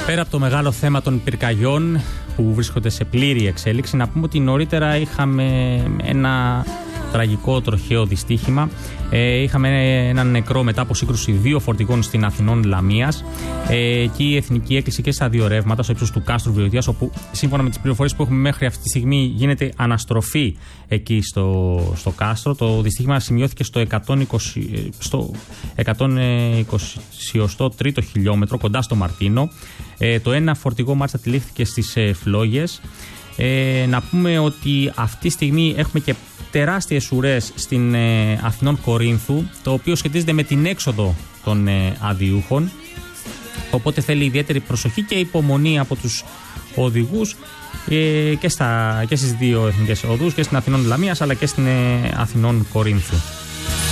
Πέρα από το μεγάλο θέμα των πυρκαγιών που βρίσκονται σε πλήρη εξέλιξη, να πούμε ότι νωρίτερα είχαμε ένα τραγικό τροχαίο δυστύχημα. Είχαμε έναν νεκρό μετά από σύγκρουση δύο φορτηγών στην Αθηνών Λαμίας. Εκεί η Εθνική έκλεισε και στα δύο ρεύματα στο ύψος του κάστρου Βιωτίας, όπου σύμφωνα με τις πληροφορίες που έχουμε μέχρι αυτή τη στιγμή γίνεται αναστροφή εκεί στο κάστρο. Το δυστύχημα σημειώθηκε στο 123ο χιλιόμετρο κοντά στο Μαρτίνο. Το ένα φορτηγό μάλιστα τυλίχθηκε στις φλόγες. Να πούμε ότι αυτή τη στιγμή έχουμε και τεράστιες ουρές στην Αθηνών Κορίνθου, το οποίο σχετίζεται με την έξοδο των αδειούχων. Οπότε θέλει ιδιαίτερη προσοχή και υπομονή από τους οδηγούς και στις δύο εθνικές οδούς, και στην Αθηνών Λαμίας αλλά και στην Αθηνών Κορίνθου.